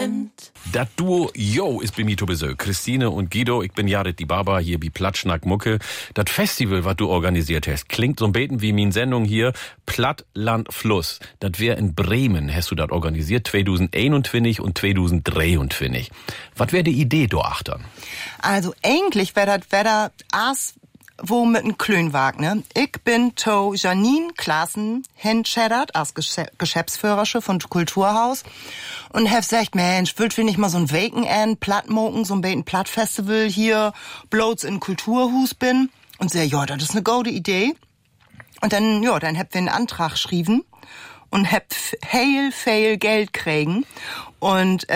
Moment. Das Duo Yo ist bei mir zu Besuch. Christine und Guido, ich bin Jared die Baba, hier bei Plattschnack Mucke. Das Festival, was du organisiert hast, klingt so ein bisschen wie meine Sendung hier, Platt, Land, Fluss. Das wäre in Bremen, hast du das organisiert, 2021 und 2023. Was wäre die Idee, du Achtern? Also eigentlich wäre das wo mit einem Klönwagen, ne? Ich bin to Janine Klaassen hinscheddert als Geschäftsführerin von Kulturhaus und hab gesagt, Mensch, würd wir nicht mal so ein Weekend Plattmoken, so ein bisschen Plattfestival hier, bloß in Kulturhus bin und sag, ja, das ist eine gute Idee. Und dann hab wir einen Antrag geschrieben und hab viel Geld kriegen und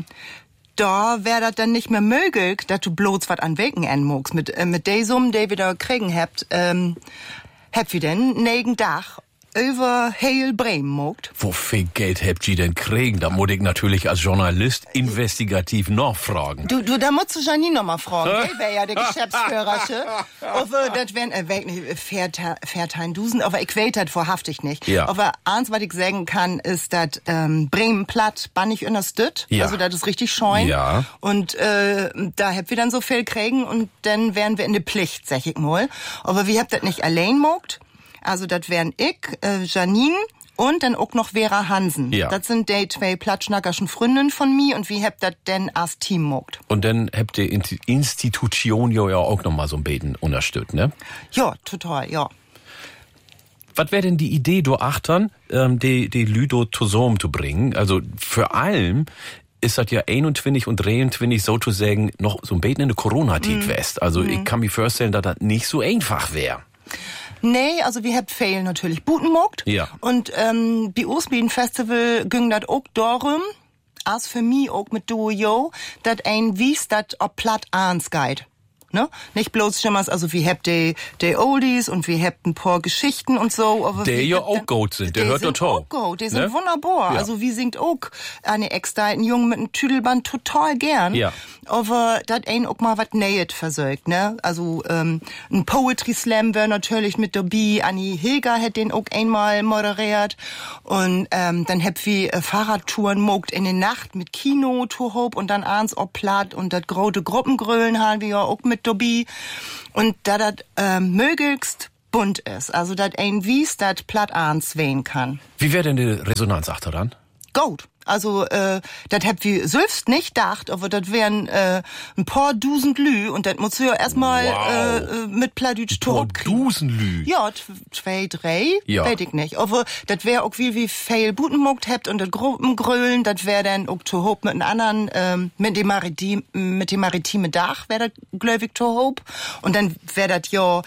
da wär das dann nicht mehr möglich, dass du bloß was an Weken magst. Mit der Summe, die wir da kriegen habt wir denn negen Dach über heel Bremen mogt. Wo viel Geld habt ihr denn kriegen? Da muss ich natürlich als Journalist investigativ nachfragen. Du, da musst du Janine noch mal fragen. Der wär ja der Geschäftsführerin. Aber das wären, Fairtein-Dusen, aber ich weiß das wahrhaftig nicht. Ja. Aber eins, was ich sagen kann, ist, dass Bremen platt bannig unterstützt. Ja. Also das ist richtig scheun. Ja. Und da habt wir dann so viel kriegen und dann wären wir in der Pflicht, sag ich mal. Aber wir habt das nicht allein mogt. Also das wären ich, Janine und dann auch noch Vera Hansen. Ja. Das sind die zwei Plattschnackerschen Freundinnen von mir und wie habt das denn als Team mogt? Und dann habt ihr Institution ja auch noch mal so ein bisschen unterstützt, ne? Ja, total, ja. Was wäre denn die Idee, du Achtern, die Lüdo zusammen zu bringen? Also vor allem ist das ja 21 und 23 sozusagen noch so ein bisschen in der Corona-Zeit west. Also ich kann mir vorstellen, dass das nicht so einfach wäre. Nee, also wir habt viel natürlich Buten mogt. Ja. Und bei Osbieden Festival ging das auch darum, als für mich auch mit Duo Yo, dat ein wies dat ob platt ans geht. Ne? Nicht bloß schimmers, also wir habt die Oldies und wir habt ein paar Geschichten und so. Aber der ja auch gut sind, der hört doch toll. Die sind wunderbar. Ja. Also wie singt auch eine Ex-da, ein Junge mit einem Tüdelband total gern. Ja. Aber dat ein auch mal was Nähet versorgt, ne? Also ein Poetry Slam wäre natürlich mit dabei. Annie Hilger hat den auch einmal moderiert. Und dann habt wir Fahrradtouren mogt in der Nacht mit Kino, Tourhope und dann abends auch platt und dat große Gruppengrölen haben wir ja auch mit dabei. Und da dat möglichst bunt ist. Also dat ein wies dat platt abends wehen kann. Wie wäre denn die Resonanz achteran? Gut. Also, das habt wir selbst nicht gedacht, aber das wären ein paar Dusend Lü und das musst du ja erstmal mit Plattdeutsch Torb kriegen. Dusenlü. Ja, 2, 3, Ja. weiß ich nicht. Aber das wäre auch wie viel Butenmogt habt und das Gruppengrölen, das wäre dann auch Torb mit einem anderen, mit dem maritime Dach wäre das, glaub ich, Torb. Und dann wäre das ja,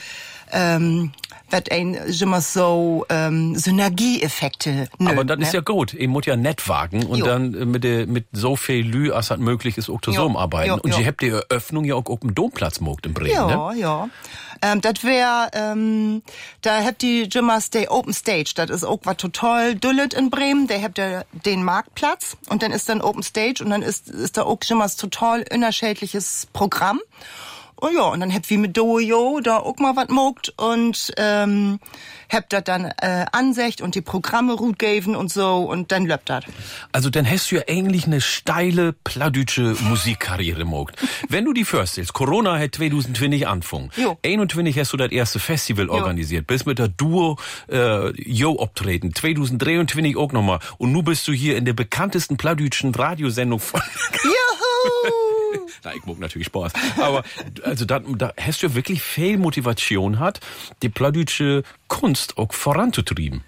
wird ein immer so Synergieeffekte. Aber das ist ja gut. Ihr muss ja nett wagen und dann mit so viel Lü, als das möglich ist, auch zusammenarbeiten. Und ihr habt die Eröffnung ja auch auf dem Domplatz mogt in Bremen, ne? Ja. Das wäre, da habt die Jimmers der Open Stage. Das ist auch was total dullet in Bremen. Da habt ihr den Marktplatz und dann ist dann Open Stage und dann ist da auch Jimmers total unterschiedliches Programm. Oh ja, und dann habt wir mit Duo Yo da auch mal was mogt und habt das dann ansecht und die Programme gut geben und so und dann löppt das. Also dann hast du ja eigentlich eine steile plattdeutsche Musikkarriere mogt. Wenn du die vorstellst, Corona hat 2020 angefangen. 21 hast du das erste Festival organisiert, bist mit der Duo Yo optreten, 2023 auch nochmal und nun bist du hier in der bekanntesten plattdeutschen Radiosendung von... Juhu! Na, ich mag natürlich Spaß. Aber also da hast du wirklich viel Motivation hat, die plattdeutsche Kunst auch voranzutreiben.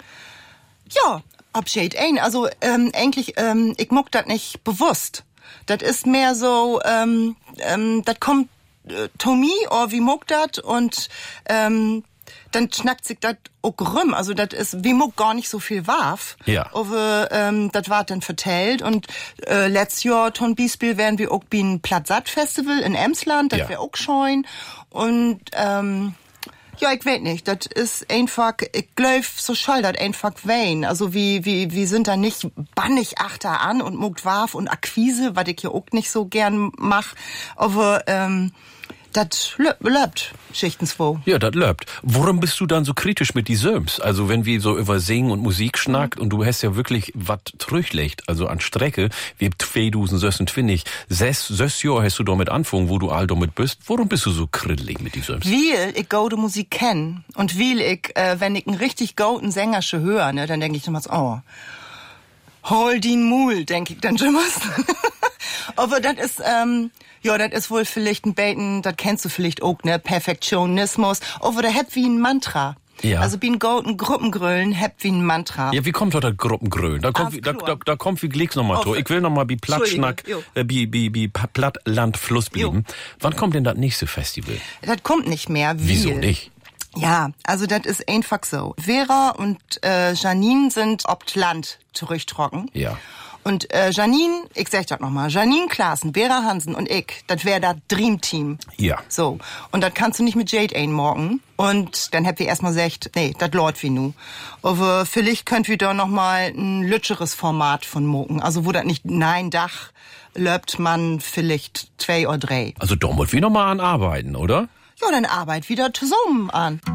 Ja, abschied ein. Also eigentlich, ich mag das nicht bewusst. Das ist mehr so, das kommt to me, oder wie mag das und dann schnackt sich das auch rum. Also das ist, wie mag gar nicht so viel warf. Ja. Aber das war dann vertellt und letztes Jahr Ton Beispiel wären wir auch beim Platzsatt-Festival in Emsland, das wäre auch scheun und ja, ich weiß nicht, das ist einfach, ich glaub, so schall das einfach wein. Also wir sind da nicht bannig achter an und mogt warf und Akquise, was ich ja auch nicht so gern mach. Aber Das löbt, Schichtens wo. Ja, das löbt. Warum bist du dann so kritisch mit die Söms? Also wenn wir so über Singen und Musik schnackt und du hast ja wirklich wat trüchlecht, also an Strecke, wie 2026, 6 Jahr hast du damit angefangen, wo du all damit bist. Warum bist du so krittelig mit die Söms? Weil ich gute Musik kenn und weil ich, wenn ich einen richtig guten Sängersche höre, ne, dann denke ich immer so, oh, hol den Mul, denke ich dann schon mal. Aber das ist, das ist wohl vielleicht ein Beten, das kennst du vielleicht auch, ne, Perfektionismus. Aber der hat wie ein Mantra. Ja. Also wie ein golden Gruppengrölen, hat wie ein Mantra. Ja, wie kommt das Gruppengrölen? Da kommt wie Glicks nochmal durch. Ich will nochmal wie Platschnack, wie Plattlandfluss bleiben. Wann kommt denn das nächste Festival? Das kommt nicht mehr. Wieso nicht? Ja, also das ist einfach so. Vera und Janine sind obt Land zurücktrocken. Ja. Und Janine, ich sag das nochmal, Janine Klaassen, Vera Hansen und ich, das wär das Dreamteam. Ja. So. Und das kannst du nicht mit Jade einmorgen. Und dann habt ihr erstmal gesagt, nee, das läuft wie nu. Aber vielleicht könnt wir da nochmal ein lütscheres Format von moken. Also wo das nicht nein Dach löbt man vielleicht 2 oder 3. Also da muss wir nochmal an arbeiten, oder? Ja, dann arbeit wieder zusammen an.